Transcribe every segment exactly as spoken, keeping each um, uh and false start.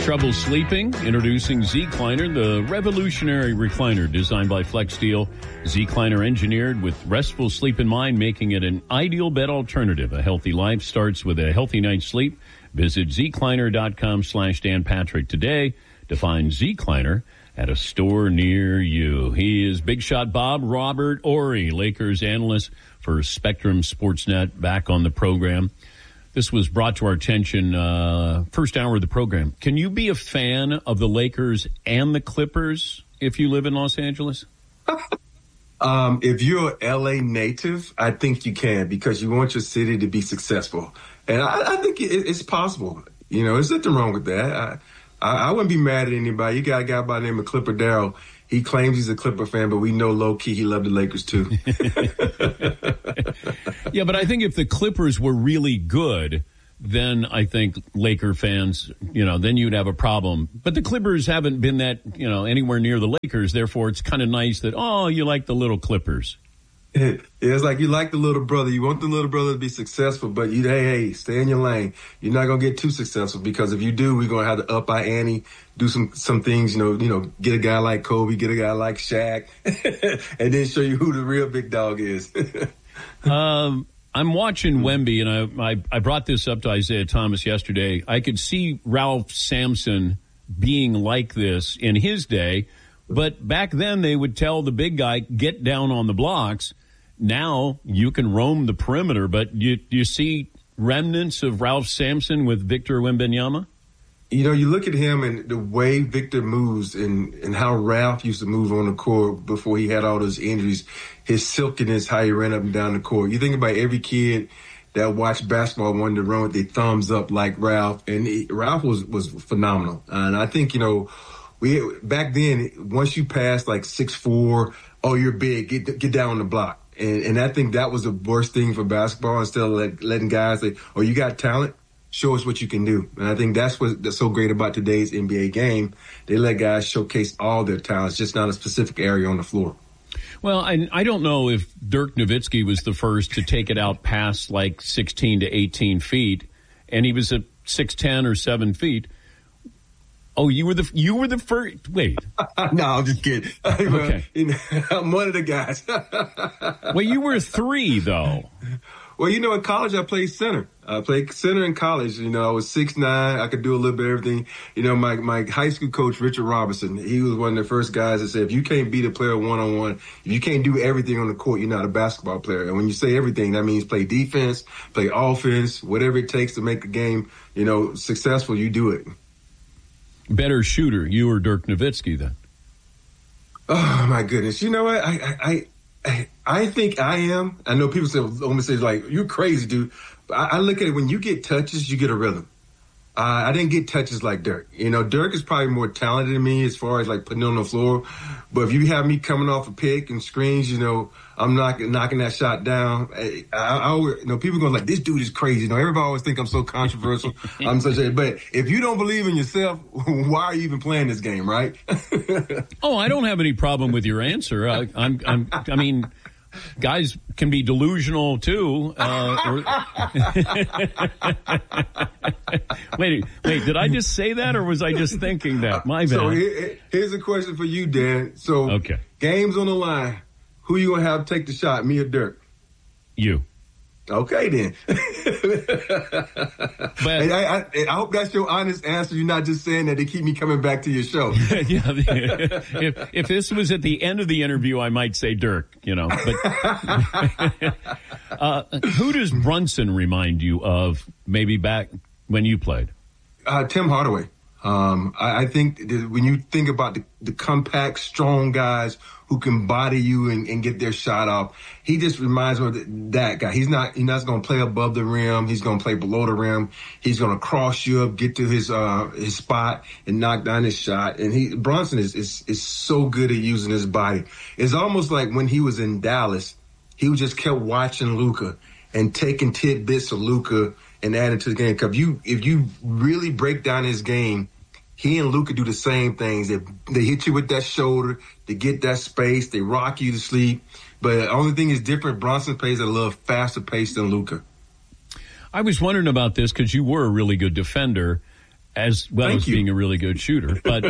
Trouble sleeping? Introducing Z-Cliner, the revolutionary recliner designed by FlexSteel. Z-Cliner engineered with restful sleep in mind, making it an ideal bed alternative. A healthy life starts with a healthy night's sleep. Visit zcliner.com slash Dan Patrick today to find Z-Cliner at a store near you. He is Big Shot Bob Robert Horry, Lakers analyst for Spectrum Sportsnet, back on the program. This was brought to our attention uh, first hour of the program. Can you be a fan of the Lakers and the Clippers if you live in Los Angeles? um, if you're an L A native, I think you can, because you want your city to be successful. And I, I think it, it's possible. You know, there's nothing wrong with that. I, I, I wouldn't be mad at anybody. You got a guy by the name of Clipper Darrell. He claims he's a Clipper fan, but we know low-key he loved the Lakers too. Yeah, but I think if the Clippers were really good, then I think Laker fans, you know, then you'd have a problem. But the Clippers haven't been that, you know, anywhere near the Lakers. Therefore, it's kind of nice that, oh, you like the little Clippers. Yeah, it's like you like the little brother. You want the little brother to be successful, but you, hey, hey, stay in your lane. You're not going to get too successful, because if you do, we're going to have to up our ante, do some, some things, you know, you know, get a guy like Kobe, get a guy like Shaq, and then show you who the real big dog is. um, I'm watching Wemby, and I, I, I brought this up to Isaiah Thomas yesterday. I could see Ralph Sampson being like this in his day, but back then they would tell the big guy, get down on the blocks. Now you can roam the perimeter, but you you see remnants of Ralph Sampson with Victor Wembanyama? You know, you look at him and the way Victor moves, and, and how Ralph used to move on the court before he had all those injuries, his silkiness, how he ran up and down the court. You think about every kid that watched basketball wanted to run with their thumbs up like Ralph, and he, Ralph was, was phenomenal. And I think, you know, we back then, once you passed like six four, oh, you're big, get get down on the block. And, and I think that was the worst thing for basketball. Instead of let, letting guys say, oh, you got talent, show us what you can do. And I think that's what's so great about today's N B A game. They let guys showcase all their talents, just not a specific area on the floor. Well, I, I don't know if Dirk Nowitzki was the first to take it out past like sixteen to eighteen feet, and he was at six ten or seven feet. Oh, you were the you were the first. Wait, no, I'm just kidding. Okay, you know, I'm one of the guys. Well, you were three though. Well, you know, in college I played center. I played center in college. You know, I was six nine. I could do a little bit of everything. You know, my my high school coach Richard Robinson, he was one of the first guys that said, if you can't beat a player one on one, if you can't do everything on the court, you're not a basketball player. And when you say everything, that means play defense, play offense, whatever it takes to make a game, you know, successful. You do it. Better shooter, you or Dirk Nowitzki then? Oh my goodness! You know what? I I I, I think I am. I know people say, almost say like, "You're crazy, dude." But I, I look at it, when you get touches, you get a rhythm. Uh, I didn't get touches like Dirk. You know, Dirk is probably more talented than me as far as like putting it on the floor. But if you have me coming off a pick and screens, you know, I'm knocking knocking that shot down. I, I, I you know, people go like, this dude is crazy. You know, everybody always think I'm so controversial. I'm such a, but if you don't believe in yourself, why are you even playing this game, right? Oh, I don't have any problem with your answer. I, I'm, I'm, I mean, guys can be delusional too. Uh, or wait, wait, did I just say that, or was I just thinking that? My bad. So here, here's a question for you, Dan. So, okay, games on the line. Who you gonna have take the shot, me or Dirk? You. Okay, then. But I, I, I hope that's your honest answer. You're not just saying that to keep me coming back to your show. Yeah, if, if this was at the end of the interview, I might say Dirk, you know. But uh, who does Brunson remind you of maybe back when you played? Uh, Tim Hardaway. Um, I, I think that when you think about the, the compact, strong guys who can body you and, and get their shot off, he just reminds me of that guy. He's not, he's not going to play above the rim. He's going to play below the rim. He's going to cross you up, get to his, uh, his spot and knock down his shot. And he, Brunson is, is, is so good at using his body. It's almost like when he was in Dallas, he just kept watching Luka and taking tidbits of Luka and adding to the game. Cause if you, if you really break down his game, he and Luka do the same things. They, they hit you with that shoulder, they get that space, they rock you to sleep. But the only thing is different, Brunson plays at a little faster pace than Luka. I was wondering about this because you were a really good defender. as well Thank as you. being a really good shooter. But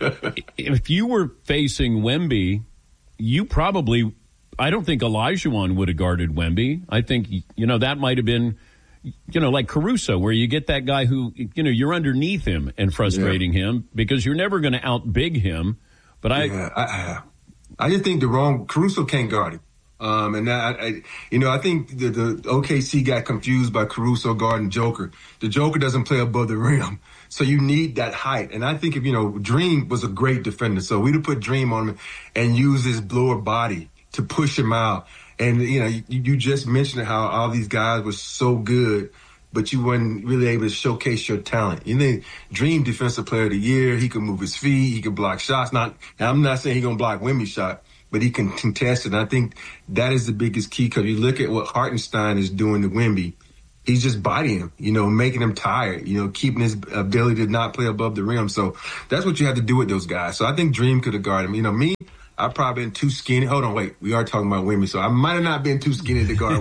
if you were facing Wemby, you probably, I don't think Olajuwon would have guarded Wemby. I think, you know, that might have been, you know, like Caruso, where you get that guy who, you know, you're underneath him and frustrating yeah. him because you're never going to outbig him. But I, yeah, I, I just think the wrong Caruso can't guard him. Um, and that, I, you know, I think the, the O K C got confused by Caruso guarding Joker. The Joker doesn't play above the rim, so you need that height. And I think if, you know, Dream was a great defender, so we'd have put Dream on him and use his lower body to push him out. And, you know, you, you just mentioned how all these guys were so good, but you weren't really able to showcase your talent. You know, Dream Defensive Player of the Year. He can move his feet. He can block shots. Not, I'm not saying he's going to block Wemby's shot, but he can contest it. And I think that is the biggest key, because you look at what Hartenstein is doing to Wemby. He's just bodying him, you know, making him tired, you know, keeping his ability to not play above the rim. So that's what you have to do with those guys. So I think Dream could have guarded him. You know, me, I've probably been too skinny. Hold on, wait. We are talking about Wemby, so I might have not been too skinny to guard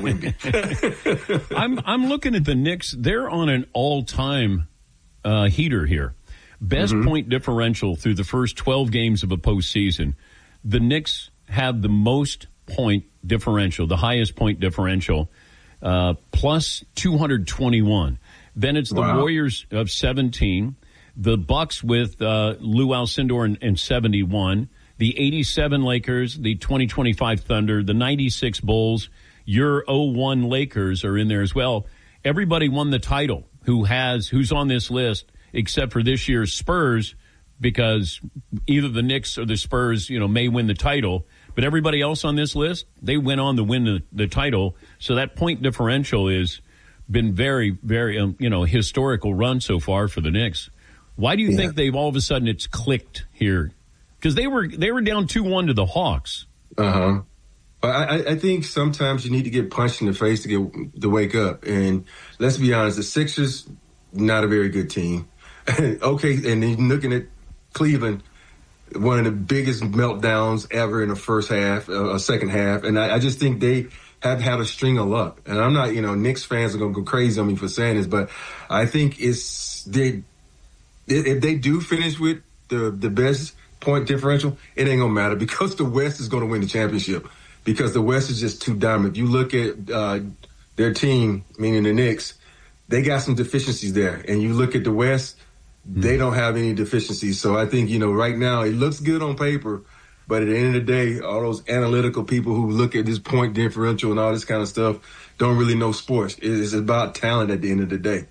Wemby. I'm I'm looking at the Knicks. They're on an all-time uh, heater here. Best mm-hmm. point differential through the first twelve games of a postseason. The Knicks have the most point differential, the highest point differential, uh, plus two hundred twenty-one. Then it's the wow. Warriors of seventeen, the Bucks with uh, Lou Alcindor and, and seventy-one. The eighty-seven Lakers, the twenty twenty-five Thunder, the ninety-six Bulls, your oh one Lakers are in there as well. Everybody won the title who has who's on this list, except for this year's Spurs, because either the Knicks or the Spurs, you know, may win the title. But everybody else on this list, they went on to win the, the title. So that point differential has been very, very, um, you know, historical run so far for the Knicks. Why do you yeah. think they've all of a sudden it's clicked here? Because they were they were down two one to the Hawks. Uh-huh. But I, I think sometimes you need to get punched in the face to get to wake up. And let's be honest, the Sixers, not a very good team. Okay, and then looking at Cleveland, one of the biggest meltdowns ever in the first half, uh, a second half. And I, I just think they have had a string of luck. And I'm not, you know, Knicks fans are going to go crazy on me for saying this, but I think it's they if they do finish with the the best point differential, it ain't gonna matter, because the West is gonna win the championship, because the West is just too dominant. If you look at uh, their team, meaning the Knicks, they got some deficiencies there. And you look at the West, they don't have any deficiencies. So I think, you know, right now it looks good on paper, but at the end of the day, all those analytical people who look at this point differential and all this kind of stuff don't really know sports. It's about talent at the end of the day.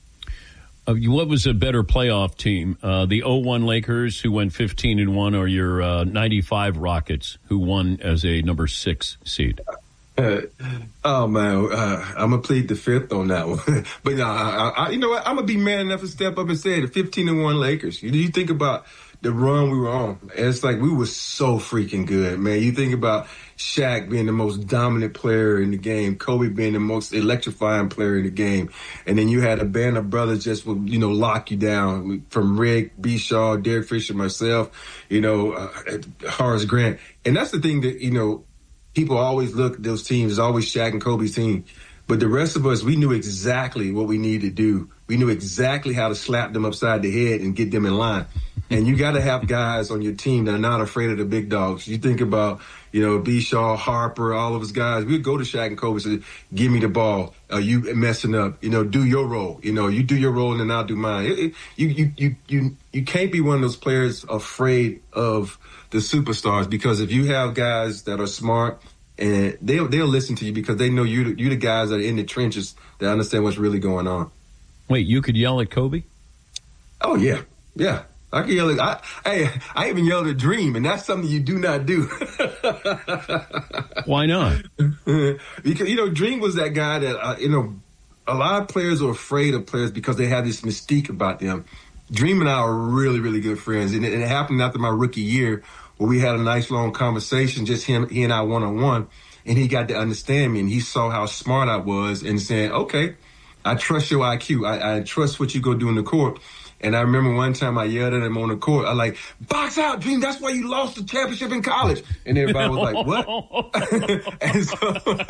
Uh, what was a better playoff team? Uh, the oh one Lakers, who went fifteen and one, or your uh, ninety-five Rockets, who won as a number six seed? Uh, oh, man, uh, I'm going to plead the fifth on that one. But, uh, I, I, you know what? I'm going to be man enough to step up and say the fifteen and one Lakers. You, you think about the run we were on. It's like we were so freaking good, man. You think about Shaq being the most dominant player in the game, Kobe being the most electrifying player in the game, and then you had a band of brothers just would, you know, lock you down, from Rick, B. Shaw, Derek Fisher, myself, you know, uh, Horace Grant. And that's the thing that, you know, people always look at those teams. It's always Shaq and Kobe's team. But the rest of us, we knew exactly what we needed to do. We knew exactly how to slap them upside the head and get them in line. And you got to have guys on your team that are not afraid of the big dogs. You think about, you know, B. Shaw, Harper, all of us guys. We'd go to Shaq and Kobe and say, give me the ball. Are you messing up? You know, do your role. You know, you do your role and then I'll do mine. It, it, you, you, you, you, you can't be one of those players afraid of the superstars, because if you have guys that are smart, and they'll, they'll listen to you because they know you you're the guys that are in the trenches that understand what's really going on. Wait, you could yell at Kobe? Oh, yeah. Yeah. I can yell at, I, hey, I even yelled at Dream, and that's something you do not do. Why not? Because, you know, Dream was that guy that, uh, you know, a lot of players are afraid of players because they have this mystique about them. Dream and I are really, really good friends. And it, it happened after my rookie year, where we had a nice long conversation, just him, he and I one-on-one, and he got to understand me, and he saw how smart I was and saying, okay, I trust your I Q. I, I trust what you go do in the court. And I remember one time I yelled at him on the court. I like, box out, Dream. That's why you lost the championship in college. And everybody was like, what? and, so,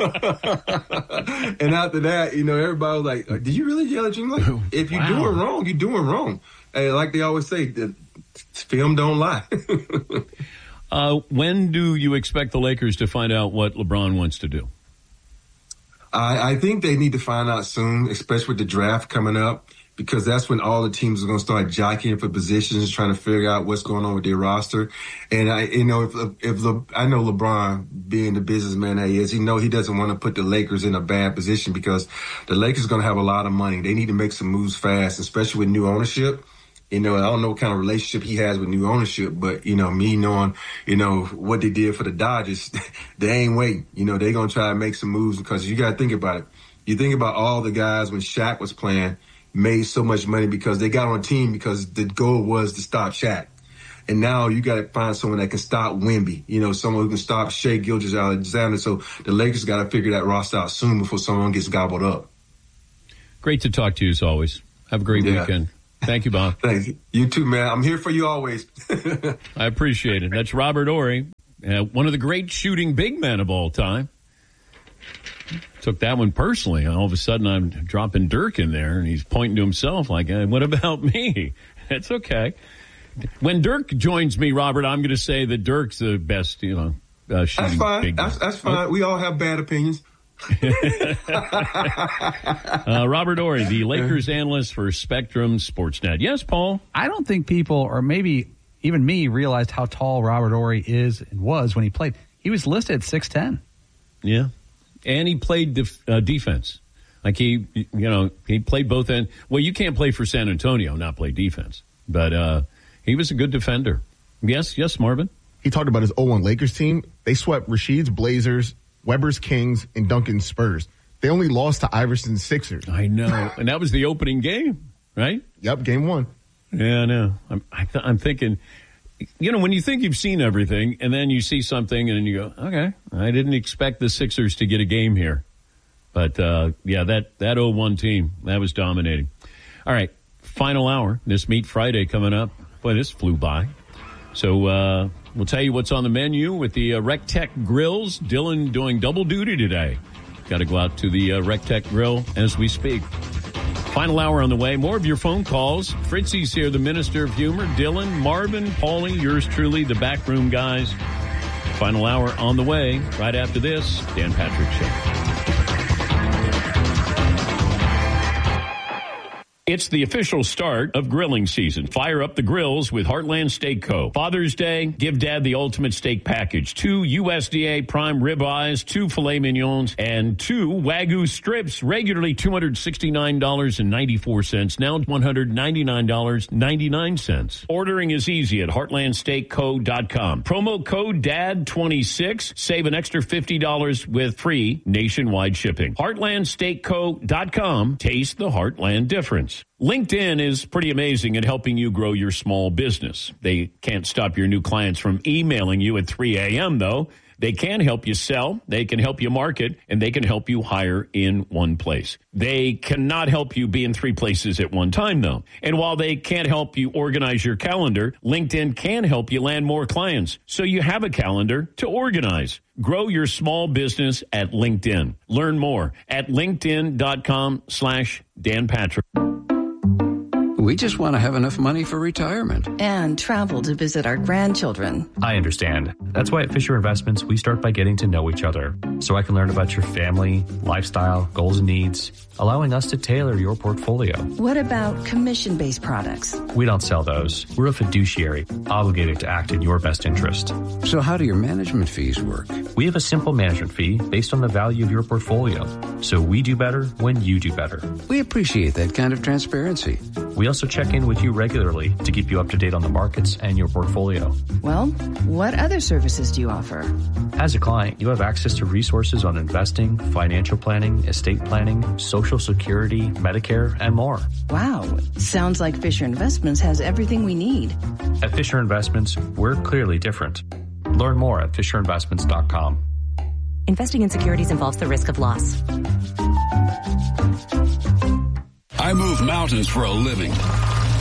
and after that, you know, everybody was like, did you really yell at Dream? Like, if you're wow. doing wrong, you're doing wrong. Hey, like they always say, the film don't lie. uh, when do you expect the Lakers to find out what LeBron wants to do? I, I think they need to find out soon, especially with the draft coming up, because that's when all the teams are going to start jockeying for positions, trying to figure out what's going on with their roster. And I, you know, if if Le, I know LeBron, being the businessman that he is, he know he doesn't want to put the Lakers in a bad position because the Lakers are going to have a lot of money. They need to make some moves fast, especially with new ownership. You know, I don't know what kind of relationship he has with new ownership, but, you know, me knowing, you know, what they did for the Dodgers, they ain't waiting. You know, they're going to try to make some moves because you got to think about it. You think about all the guys when Shaq was playing made so much money because they got on a team because the goal was to stop Shaq. And now you got to find someone that can stop Wemby, you know, someone who can stop Shai Gilgeous-Alexander. So the Lakers got to figure that roster out soon before someone gets gobbled up. Great to talk to you as always. Have a great yeah. weekend. Thank you, Bob. Thank you. You too, man. I'm here for you always. I appreciate it. That's Robert Horry, uh, one of the great shooting big men of all time. Took that one personally. All of a sudden, I'm dropping Dirk in there, and he's pointing to himself like, uh, what about me? That's okay. When Dirk joins me, Robert, I'm going to say that Dirk's the best, you know, uh, shooting that's fine. big man. That's, that's fine. Oh. We all have bad opinions. uh, Robert Horry, the Lakers analyst for Spectrum Sportsnet. Yes, Paul? I don't think people, or maybe even me, realized how tall Robert Horry is and was when he played. He was listed at six ten. Yeah. And he played def- uh, defense. Like he, you know, he played both ends. Well, you can't play for San Antonio, not play defense. But uh, he was a good defender. Yes, yes, Marvin? He talked about his oh one Lakers team. They swept Rasheed's Blazers, Weber's Kings, and Duncan's Spurs. They only lost to Iverson's Sixers. I know. And that was the opening game, right? Yep, game one. Yeah, I know. I'm, I th- I'm thinking, you know, when you think you've seen everything, and then you see something, and you go, okay, I didn't expect the Sixers to get a game here. But, uh, yeah, that, that oh one team, that was dominating. All right, final hour. This Meat Friday coming up. Boy, this flew by. So, uh... we'll tell you what's on the menu with the uh, Rectech Grills. Dylan doing double duty today. Got to go out to the uh, Rectech Grill as we speak. Final hour on the way. More of your phone calls. Fritzy's here, the Minister of Humor. Dylan, Marvin, Paulie, yours truly, the backroom guys. Final hour on the way. Right after this, Dan Patrick Show. It's the official start of grilling season. Fire up the grills with Heartland Steak Co. Father's Day, give Dad the ultimate steak package. Two U S D A prime ribeyes, two filet mignons, and two Wagyu strips. Regularly two hundred sixty-nine dollars and ninety-four cents. Now one hundred ninety-nine dollars and ninety-nine cents. Ordering is easy at heartland steak co dot com. Promo code D A D twenty-six. Save an extra fifty dollars with free nationwide shipping. heartland steak co dot com. Taste the Heartland difference. LinkedIn is pretty amazing at helping you grow your small business. They can't stop your new clients from emailing you at three a.m., though. They can help you sell, they can help you market, and they can help you hire in one place. They cannot help you be in three places at one time, though. And while they can't help you organize your calendar, LinkedIn can help you land more clients, so you have a calendar to organize. Grow your small business at LinkedIn. Learn more at linkedin.com slash Dan Patrick. We just want to have enough money for retirement. And travel to visit our grandchildren. I understand. That's why at Fisher Investments, we start by getting to know each other. So I can learn about your family, lifestyle, goals and needs, allowing us to tailor your portfolio. What about commission-based products? We don't sell those. We're a fiduciary, obligated to act in your best interest. So how do your management fees work? We have a simple management fee based on the value of your portfolio. So we do better when you do better. We appreciate that kind of transparency. We also check in with you regularly to keep you up to date on the markets and your portfolio. Well, what other services do you offer? As a client, you have access to resources on investing, financial planning, estate planning, Social Security, Medicare, and more. Wow. Sounds like Fisher Investments has everything we need. At Fisher Investments, we're clearly different. Learn more at fisher investments dot com. Investing in securities involves the risk of loss. I move mountains for a living.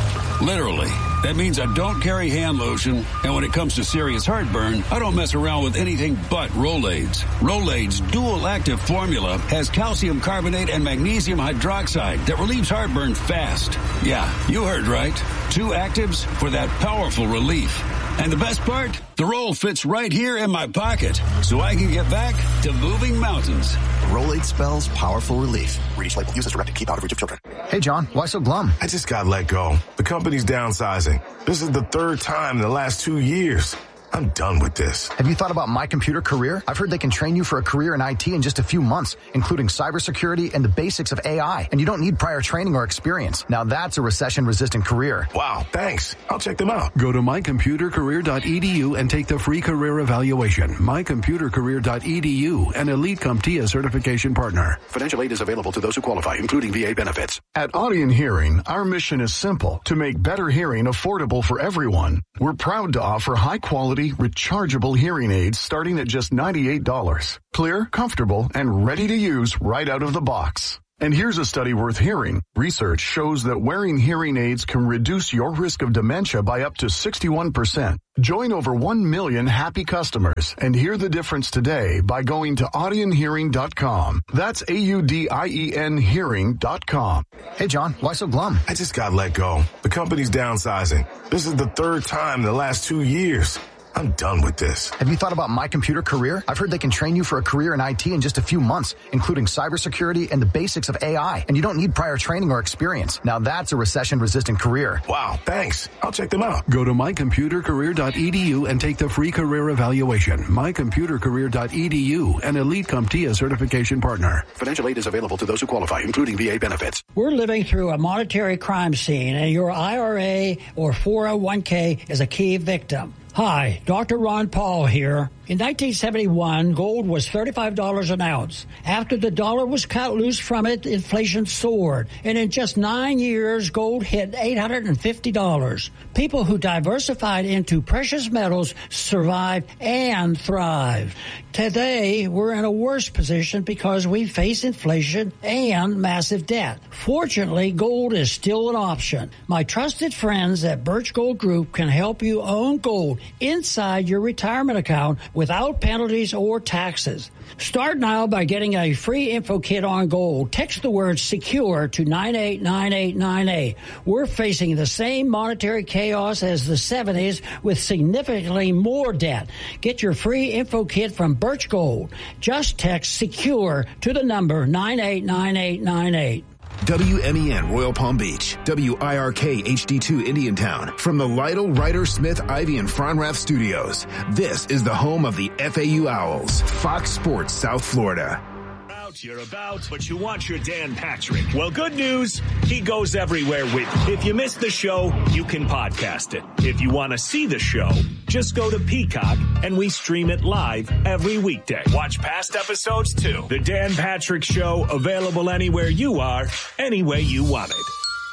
Literally. That means I don't carry hand lotion, and when it comes to serious heartburn, I don't mess around with anything but Rolaids. Rolaids' dual-active formula has calcium carbonate and magnesium hydroxide that relieves heartburn fast. Yeah, you heard right. Two actives for that powerful relief. And the best part? The roll fits right here in my pocket, so I can get back to moving mountains. Rolade spells powerful relief. Read each label. Use as directed. Keep out of reach of children. Hey, John, why so glum? I just got let go. The company's downsizing. This is the third time in the last two years. I'm done with this. Have you thought about My Computer Career? I've heard they can train you for a career in I T in just a few months, including cybersecurity and the basics of A I. And you don't need prior training or experience. Now that's a recession-resistant career. Wow, thanks. I'll check them out. Go to my computer career dot e d u and take the free career evaluation. my computer career dot e d u, an Elite CompTIA certification partner. Financial aid is available to those who qualify, including V A benefits. At Audion Hearing, our mission is simple: to make better hearing affordable for everyone. We're proud to offer high-quality, rechargeable hearing aids starting at just ninety-eight dollars. Clear, comfortable, and ready to use right out of the box. And here's a study worth hearing. Research shows that wearing hearing aids can reduce your risk of dementia by up to sixty-one percent. Join over one million happy customers and hear the difference today by going to audion hearing dot com. That's A U D I E N hearing dot com. Hey, John, why so glum? I just got let go. The company's downsizing. This is the third time in the last two years. I'm done with this. Have you thought about My Computer Career? I've heard they can train you for a career in I T in just a few months, including cybersecurity and the basics of A I. And you don't need prior training or experience. Now that's a recession-resistant career. Wow, thanks. I'll check them out. Go to my computer career dot e d u and take the free career evaluation. my computer career dot e d u, an Elite CompTIA certification partner. Financial aid is available to those who qualify, including V A benefits. We're living through a monetary crime scene, and your I R A or four oh one k is a key victim. Hi, Doctor Ron Paul here. In nineteen seventy-one, gold was thirty-five dollars an ounce. After the dollar was cut loose from it, inflation soared. And in just nine years, gold hit eight hundred fifty dollars. People who diversified into precious metals survived and thrived. Today, we're in a worse position because we face inflation and massive debt. Fortunately, gold is still an option. My trusted friends at Birch Gold Group can help you own gold inside your retirement account without penalties or taxes. Start now by getting a free info kit on gold. Text the word SECURE to nine eight nine eight nine eight. We're facing the same monetary chaos as the seventies with significantly more debt. Get your free info kit from Birch Gold. Just text SECURE to the number nine eight nine eight nine eight. W M E N Royal Palm Beach, W I R K H D two Indiantown. From the Lytle, Ryder, Smith, Ivy, and Fronrath studios, this is the home of the F A U Owls, Fox Sports South Florida. You're about, but you want your Dan Patrick. Well, good news, he goes everywhere with you. If you missed the show, you can podcast it. If you want to see the show, just go to Peacock, and we stream it live every weekday. Watch past episodes, too. The Dan Patrick Show, available anywhere you are, any way you want it.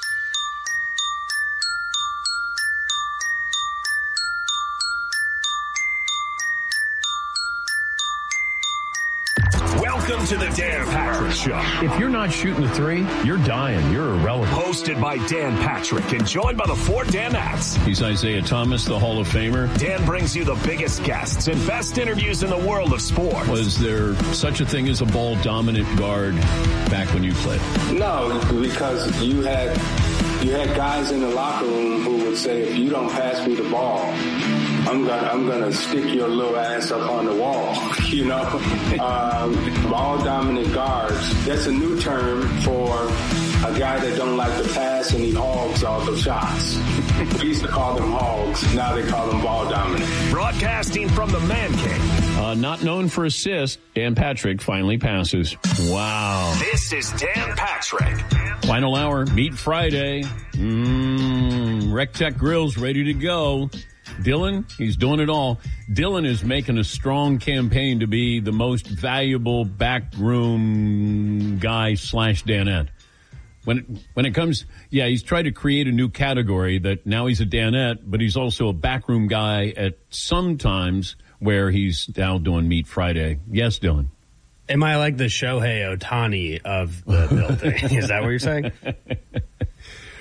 Welcome to the Dan Patrick Show. If you're not shooting the three, you're dying. You're irrelevant. Hosted by Dan Patrick and joined by the four Danettes. He's Isaiah Thomas, the Hall of Famer. Dan brings you the biggest guests and best interviews in the world of sports. Was there such a thing as a ball-dominant guard back when you played? No, because you had you had guys in the locker room who would say, if you don't pass me the ball, I'm gonna I'm gonna stick your little ass up on the wall. You know, um, ball dominant guards. That's a new term for a guy that don't like to pass and he hogs all the shots. We used to call them hogs. Now they call them ball dominant. Broadcasting from the Man Cave. Uh, not known for assists, Dan Patrick finally passes. Wow. This is Dan Patrick. Final hour, Meat Friday. Mmm, Rec Tech Grill's ready to go. Dylan, he's doing it all. Dylan is making a strong campaign to be the most valuable backroom guy slash Danette. When it, when it comes, yeah, he's tried to create a new category that now he's a Danette, but he's also a backroom guy at some times where he's now doing Meat Friday. Yes, Dylan. Am I like the Shohei Ohtani of the building? Is that what you're saying?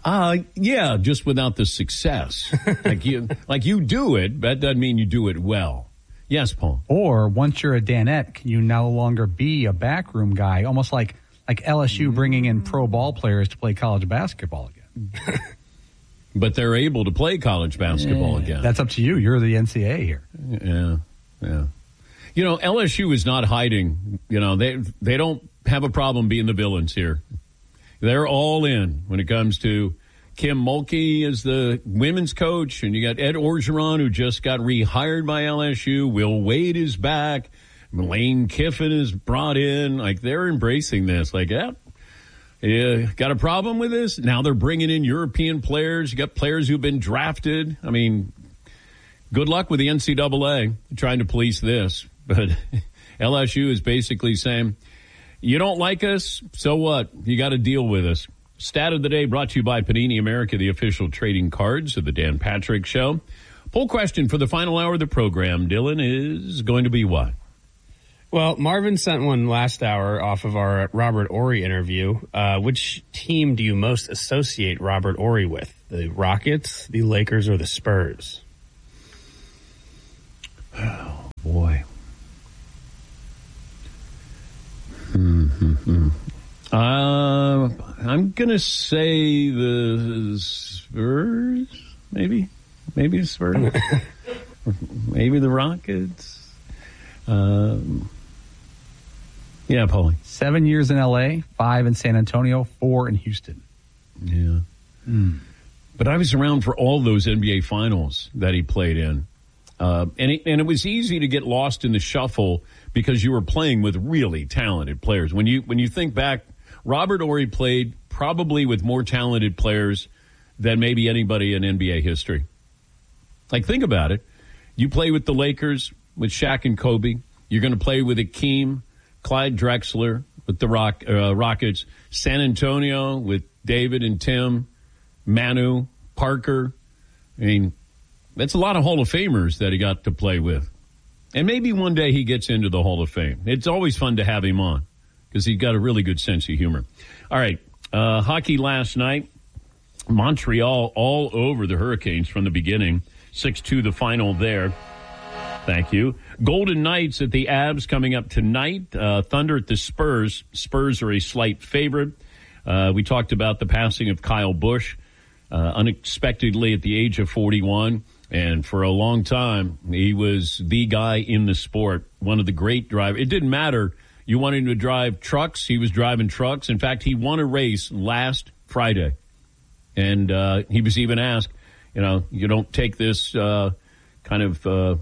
Uh, yeah, just without the success. like you, like you do it, but that doesn't mean you do it well. Yes, Paul. Or once you're a Danette, can you no longer be a backroom guy, almost like like L S U bringing in pro ball players to play college basketball again? But they're able to play college basketball yeah, again. That's up to you. You're the N C A A here. Yeah, yeah. You know, L S U is not hiding. You know, they they don't have a problem being the villains here. They're all in when it comes to Kim Mulkey as the women's coach, and you got Ed Orgeron, who just got rehired by L S U. Will Wade is back. Lane Kiffin is brought in. Like, they're embracing this. Like, yeah, yeah, got a problem with this? Now they're bringing in European players. You got players who've been drafted. I mean, good luck with the N C double A trying to police this. But L S U is basically saying, you don't like us, so what? You got to deal with us. Stat of the day brought to you by Panini America, the official trading cards of the Dan Patrick Show. Poll question for the final hour of the program, Dylan, is going to be what? Well, Marvin sent one last hour off of our Robert Horry interview. Uh, which team do you most associate Robert Horry with? The Rockets, the Lakers, or the Spurs? Oh, boy. Mm-hmm. Uh, I'm going to say the Spurs, maybe. Maybe the Spurs. Maybe the Rockets. Um, yeah, Paulie. Seven years in L A, five in San Antonio, four in Houston. Yeah. Mm. But I was around for all those N B A finals that he played in. Uh, and, it, and it was easy to get lost in the shuffle because you were playing with really talented players. When you when you think back, Robert Horry played probably with more talented players than maybe anybody in N B A history. Like, think about it. You play with the Lakers, with Shaq and Kobe. You're going to play with Akeem, Clyde Drexler, with the Rock, uh, Rockets. San Antonio with David and Tim, Manu, Parker. I mean, that's a lot of Hall of Famers that he got to play with. And maybe one day he gets into the Hall of Fame. It's always fun to have him on because he's got a really good sense of humor. All right, uh, hockey last night. Montreal all over the Hurricanes from the beginning. six two the final there. Thank you. Golden Knights at the Avs coming up tonight. Uh, Thunder at the Spurs. Spurs are a slight favorite. Uh, we talked about the passing of Kyle Busch uh, unexpectedly at the age of forty-one. And for a long time, he was the guy in the sport, one of the great drivers. It didn't matter. You wanted him to drive trucks. He was driving trucks. In fact, he won a race last Friday. And uh, he was even asked, you know, you don't take this uh, kind of, uh,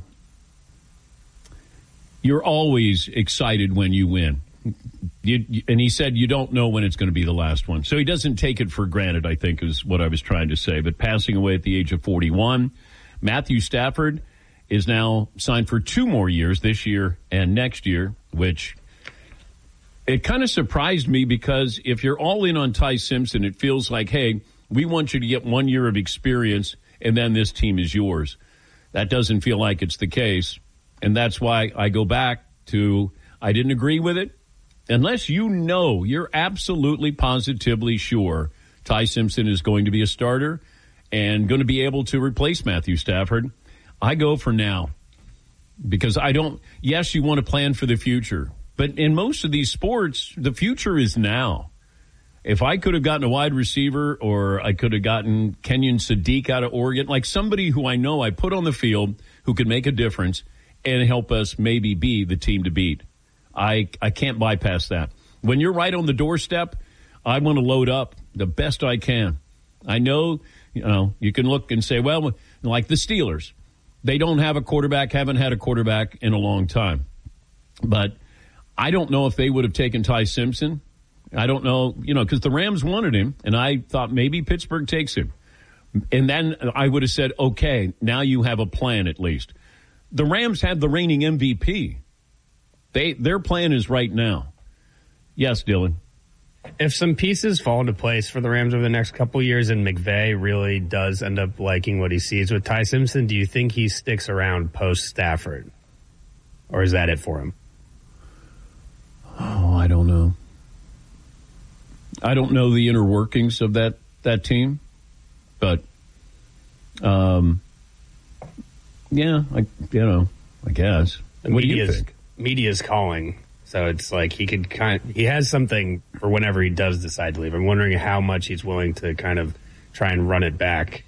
you're always excited when you win. You, you, and he said you don't know when it's going to be the last one. So he doesn't take it for granted, I think, is what I was trying to say. But passing away at the age of forty-one. Matthew Stafford is now signed for two more years, this year and next year, which it kind of surprised me because if you're all in on Ty Simpson, it feels like, hey, we want you to get one year of experience and then this team is yours. That doesn't feel like it's the case. And that's why I go back to I didn't agree with it. Unless you know, you're absolutely positively sure Ty Simpson is going to be a starter and going to be able to replace Matthew Stafford, I go for now. Because I don't, yes, you want to plan for the future. But in most of these sports, the future is now. If I could have gotten a wide receiver or I could have gotten Kenyon Sadiq out of Oregon, like somebody who I know I put on the field who could make a difference and help us maybe be the team to beat. I, I can't bypass that. When you're right on the doorstep, I want to load up the best I can. I know, you know, you can look and say, well, like the Steelers, they don't have a quarterback, haven't had a quarterback in a long time. But I don't know if they would have taken Ty Simpson. I don't know, you know, because the Rams wanted him, and I thought maybe Pittsburgh takes him. And then I would have said, okay, now you have a plan at least. The Rams had the reigning M V P. They Their plan is right now. Yes, Dylan. If some pieces fall into place for the Rams over the next couple of years and McVay really does end up liking what he sees with Ty Simpson, do you think he sticks around post-Stafford? Or is that it for him? Oh, I don't know. I don't know the inner workings of that, that team. But, um, yeah, I, you know, I guess. The What do you media's, think? media's calling. So it's like he could kind of, he has something for whenever he does decide to leave. I'm wondering how much he's willing to kind of try and run it back.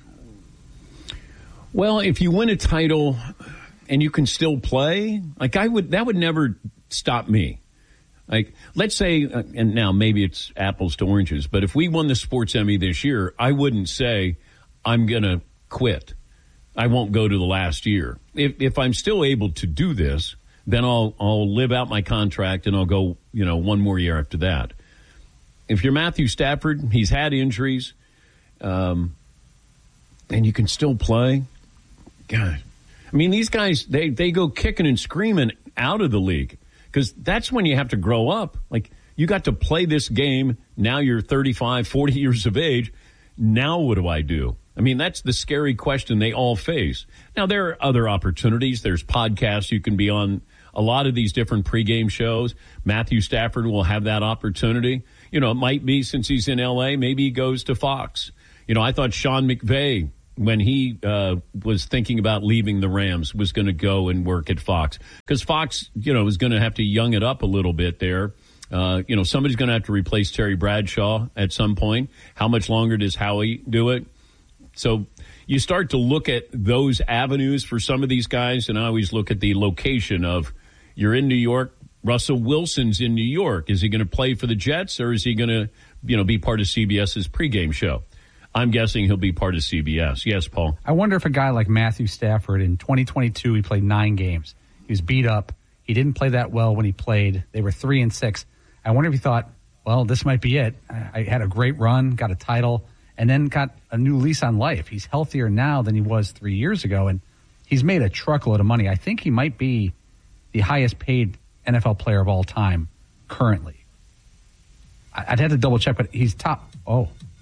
Well, if you win a title and you can still play, like I would, that would never stop me. Like, let's say, uh, and now maybe it's apples to oranges, but if we won the Sports Emmy this year, I wouldn't say I'm going to quit. I won't go to the last year. If if I'm still able to do this, then I'll I'll live out my contract and I'll go, you know, one more year after that. If you're Matthew Stafford, he's had injuries, um, and you can still play. God, I mean, these guys, they, they go kicking and screaming out of the league because that's when you have to grow up. Like, you got to play this game. Now you're thirty-five, forty years of age. Now what do I do? I mean, that's the scary question they all face. Now, there are other opportunities. There's podcasts you can be on. A lot of these different pregame shows. Matthew Stafford will have that opportunity. You know, it might be since he's in L A, maybe he goes to Fox. You know, I thought Sean McVay, when he uh, was thinking about leaving the Rams, was going to go and work at Fox. Because Fox, you know, is going to have to young it up a little bit there. Uh, you know, somebody's going to have to replace Terry Bradshaw at some point. How much longer does Howie do it? So you start to look at those avenues for some of these guys, and I always look at the location of, you're in New York, Russell Wilson's in New York. Is he going to play for the Jets, or is he going to, you know, be part of CBS's pregame show? I'm guessing he'll be part of C B S. Yes, Paul? I wonder if a guy like Matthew Stafford in twenty twenty-two, he played nine games. He was beat up. He didn't play that well when he played. They were three and six. I wonder if he thought, well, this might be it. I had a great run, got a title, and then got a new lease on life. He's healthier now than he was three years ago, and he's made a truckload of money. I think he might be the highest paid N F L player of all time currently. I'd have to double check, but he's top. Oh,